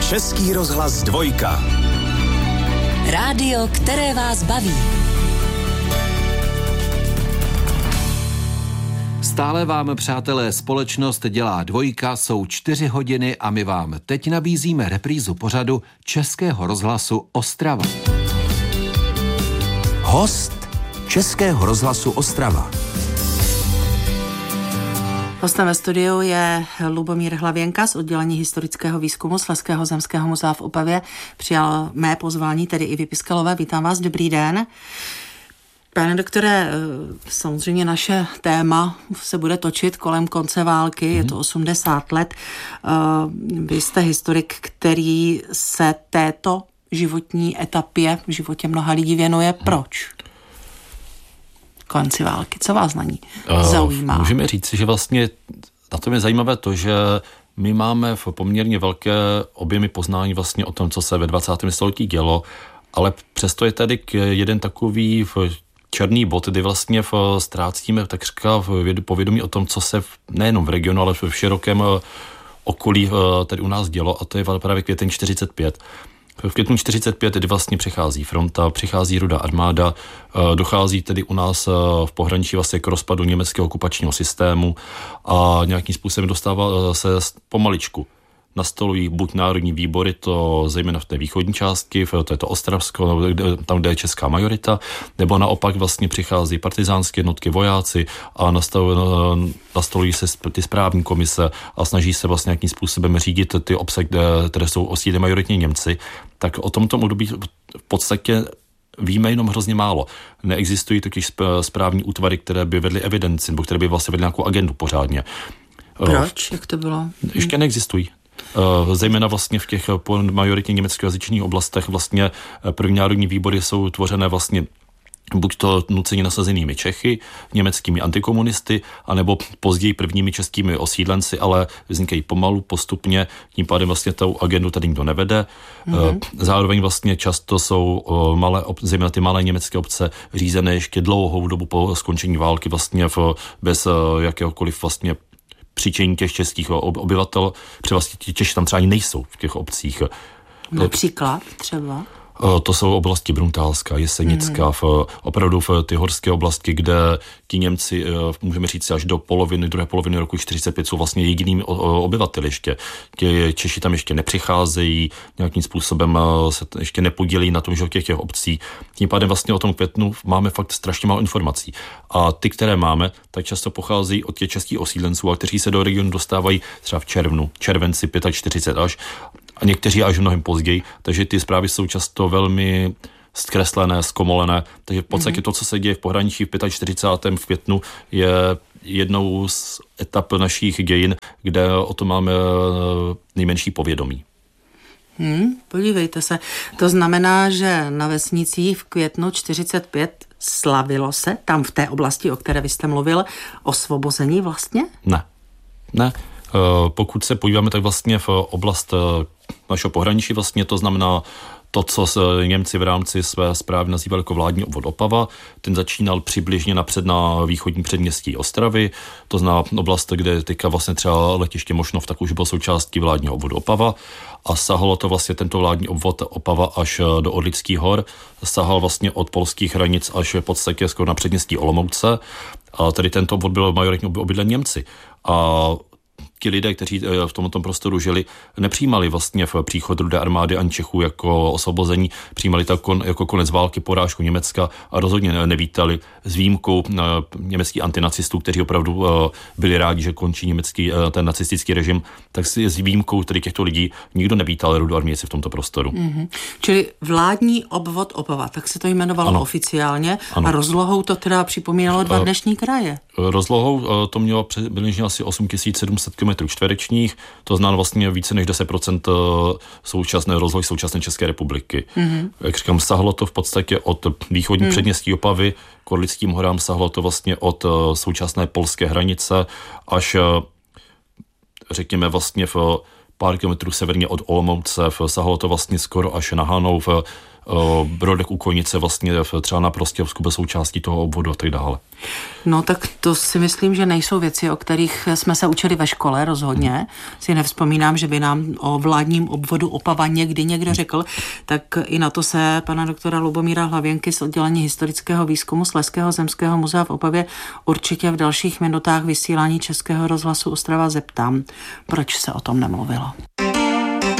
Český rozhlas 2. Rádio, které vás baví. Stále vám, přátelé, společnost dělá 2, jsou 4 hodiny a my vám teď nabízíme reprízu pořadu Českého rozhlasu Ostrava. Host Českého rozhlasu Ostrava. Hostem ve studiu je Lubomír Hlavěnka z oddělení historického výzkumu Slezského zemského muzea v Opavě. Přijal mé pozvání, tedy i Vypiskalové. Vítám vás, dobrý den. Pane doktore, samozřejmě naše téma se bude točit kolem konce války, je to 80 let. Vy jste historik, který se této životní etapě v životě mnoha lidí věnuje. Proč? Konci války, co vás na ní zaujímá? Můžeme říct, že vlastně na tom je zajímavé to, že my máme v poměrně velké objemy poznání vlastně o tom, co se ve 20. století dělo, ale přesto je tady jeden takový černý bod, kdy vlastně ztrácíme takřka povědomí o tom, co se nejenom v regionu, ale v širokém okolí tady u nás dělo, a to je právě květen 45. V květnu 45 tedy vlastně přichází fronta, přichází Rudá armáda, dochází tedy u nás v pohraničí vlastně k rozpadu německého okupačního systému a nějakým způsobem dostává se pomaličku. Nastolují buď národní výbory, to zejména v té východní části, to je to Ostravsko, tam, kde je česká majorita, nebo naopak vlastně přichází partizánské jednotky, vojáci a nastolují se ty správní komise a snaží se vlastně nějakým způsobem řídit ty obce, které jsou osídleny majoritně Němci. Tak o tomto období v podstatě víme jenom hrozně málo. Neexistují totiž správní útvary, které by vedly evidenci, nebo které by vlastně vedly nějakou agendu pořádně. Proč? Jak to bylo? Ještě neexistují. Zejména vlastně v těch majoritně německojazyčných oblastech vlastně první národní výbory jsou tvořené vlastně buď to nuceně nasazenými Čechy, německými antikomunisty, anebo později prvními českými osídlenci, ale vznikají pomalu, postupně, tím pádem vlastně tou agendu tady nikdo nevede. Zároveň vlastně často jsou zejména ty malé německé obce řízené ještě dlouhou dobu po skončení války vlastně bez jakéhokoliv vlastně přičení těch českých obyvatel, protože vlastně ti Češi tam třeba ani nejsou v těch obcích. Například třeba? To jsou oblasti Bruntálská, Jesenická, opravdu v ty horské oblasti, kde ti Němci, můžeme říct až do druhé poloviny roku 45 jsou vlastně jedinými obyvateli ještě. Ti Češi tam ještě nepřicházejí, nějakým způsobem se ještě nepodílejí na tom, že těch obcí. Tím pádem vlastně o tom květnu máme fakt strašně málo informací. A ty, které máme, tak často pocházejí od těch českých osídlenců, kteří se do regionu dostávají třeba v červenci 45 až, a někteří až mnohem později, takže ty zprávy jsou často velmi zkreslené, zkomolené, takže v podstatě to, co se děje v pohraničí v 45. v květnu, je jednou z etap našich dějin, kde o tom máme nejmenší povědomí. Podívejte se, to znamená, že na vesnicích v květnu 45 slavilo se, tam v té oblasti, o které vy jste mluvil, osvobození vlastně? Ne. Pokud se podíváme, tak vlastně v oblast našeho pohraničí vlastně to znamená to, co Němci v rámci své správy nazývali jako vládní obvod Opava. Ten začínal přibližně napřed na východní předměstí Ostravy, to znamená oblast, kde teďka vlastně třeba letiště Mošnov, tak už bylo součástí vládního obvodu Opava a sahalo to vlastně tento vládní obvod Opava až do Orlických hor, sahal vlastně od polských hranic až v podstatě skoro na předměstí Olomouce a tady tento obvod byl majoritně obydlen Němci a ti lidé, kteří v tomto prostoru žili, nepřijímali vlastně v příchod Rudé armády ani Čechů jako osvobození, přijímali to jako konec války, porážku Německa a rozhodně nevítali s výjimkou německých antinacistů, kteří opravdu byli rádi, že končí ten nacistický režim, tak s výjimkou tedy těchto lidí nikdo nevítal Rudou armii v tomto prostoru. Čili vládní obvod Opava, tak se to jmenovalo oficiálně a rozlohou to teda připomínalo 2 dnešní kraje. Rozlohou to mělo přibližně asi 8700 km čtverečních, to znamená vlastně více než 10% současné rozlohy současné České republiky. Jak říkám, sahlo to v podstatě od východní předměstí Opavy k Orlickým horám, sahlo to vlastně od současné polské hranice až řekněme vlastně v pár kilometrů severně od Olomouce, sahlo to vlastně skoro až na Hanov, Brodek u Kojnice vlastně třeba na Prostějovsku byl součástí toho obvodu a tak dále. No tak to si myslím, že nejsou věci, o kterých jsme se učili ve škole rozhodně. Si nevzpomínám, že by nám o vládním obvodu Opava někdy někdo řekl, tak i na to se pana doktora Lubomíra Hlavěnky z oddělení historického výzkumu Slezského zemského muzea v Opavě určitě v dalších minutách vysílání Českého rozhlasu Ostrava zeptám, proč se o tom nemluvilo.